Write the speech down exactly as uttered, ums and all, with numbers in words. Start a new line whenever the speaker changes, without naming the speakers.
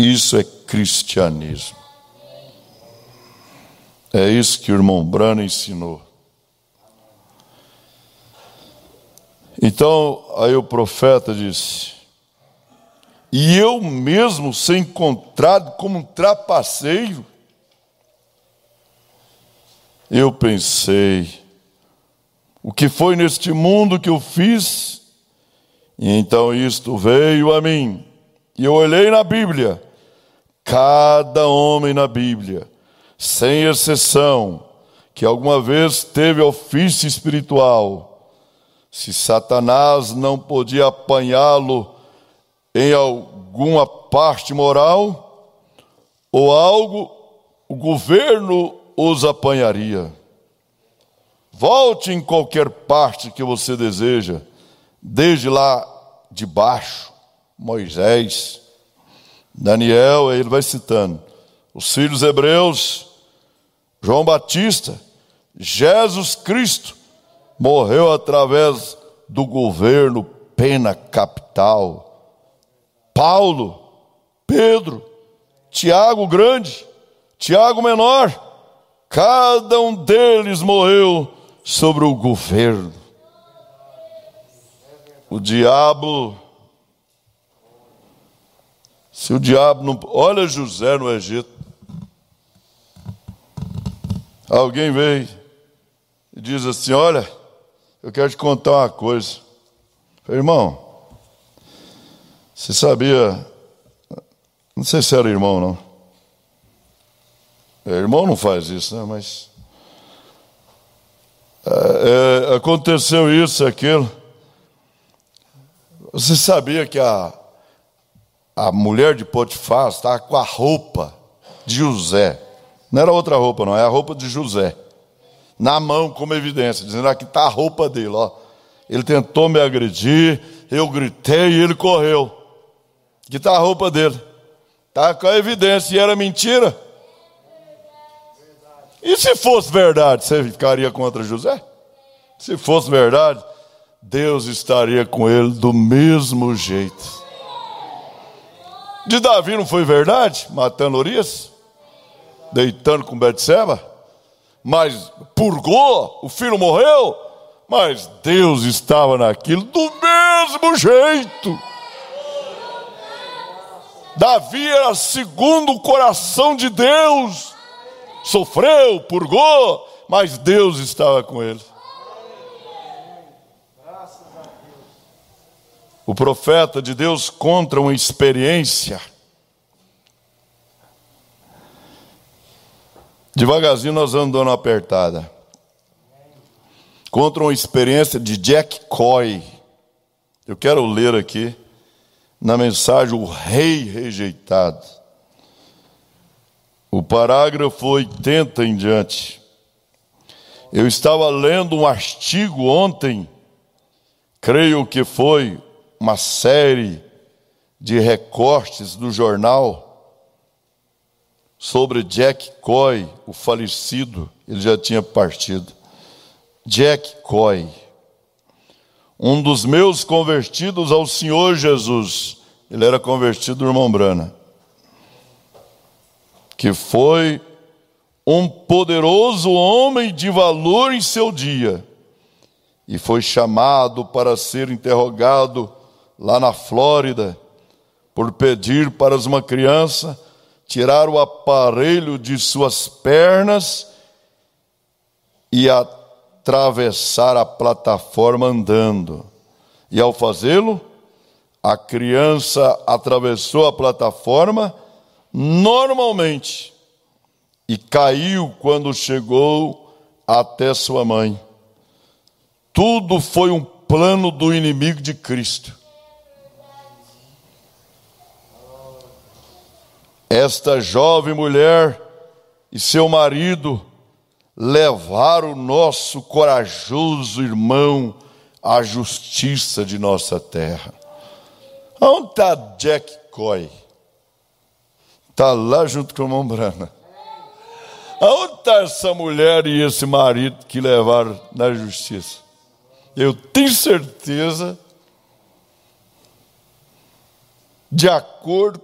Isso é cristianismo. É isso que o irmão Brano ensinou. Então, aí o profeta disse: e eu mesmo ser encontrado como um trapaceiro? Eu pensei, o que foi neste mundo que eu fiz? E então isto veio a mim. E eu olhei na Bíblia, cada homem na Bíblia, sem exceção, que alguma vez teve ofício espiritual, se Satanás não podia apanhá-lo em alguma parte moral ou algo, o governo os apanharia. Volte em qualquer parte que você deseja, desde lá de baixo, Moisés, Daniel, ele vai citando, os filhos hebreus, João Batista, Jesus Cristo, morreu através do governo pena capital. Paulo, Pedro, Tiago grande, Tiago menor, cada um deles morreu sobre o governo. O diabo, se o diabo não... Olha José no Egito. Alguém veio e diz assim: olha, eu quero te contar uma coisa. Eu falei, irmão, você sabia... Não sei se era irmão, não. É, irmão não faz isso, né? Mas é, é, aconteceu isso, aquilo. Você sabia que a, a mulher de Potifar estava com a roupa de José? Não era outra roupa, não, é a roupa de José. Na mão, como evidência, dizendo: aqui está a roupa dele, ó. Ele tentou me agredir, eu gritei e ele correu. Aqui está a roupa dele. Está com a evidência, e era mentira. E se fosse verdade, você ficaria contra José? Se fosse verdade, Deus estaria com ele do mesmo jeito. De Davi não foi verdade? Matando Urias, deitando com Betseba, mas purgou, o filho morreu, mas Deus estava naquilo do mesmo jeito. Davi era segundo o coração de Deus. Sofreu, purgou, mas Deus estava com ele. O profeta de Deus conta uma experiência. Devagarzinho nós vamos dando uma apertada. Conta uma experiência de Jack Coy. Eu quero ler aqui na mensagem O Rei Rejeitado. O parágrafo oitenta em diante. Eu estava lendo um artigo ontem, creio que foi uma série de recortes do jornal sobre Jack Coy, o falecido, ele já tinha partido. Jack Coy, um dos meus convertidos ao Senhor Jesus. Ele era convertido do irmão Brana, que foi um poderoso homem de valor em seu dia, e foi chamado para ser interrogado lá na Flórida, por pedir para uma criança tirar o aparelho de suas pernas e atravessar a plataforma andando. E ao fazê-lo, a criança atravessou a plataforma normalmente e caiu quando chegou até sua mãe. Tudo foi um plano do inimigo de Cristo. Esta jovem mulher e seu marido levaram o nosso corajoso irmão à justiça de nossa terra. Onde está Jack Coy? Está lá junto com o irmão Brana. Aonde está essa mulher e esse marido que levaram na justiça? Eu tenho certeza, de acordo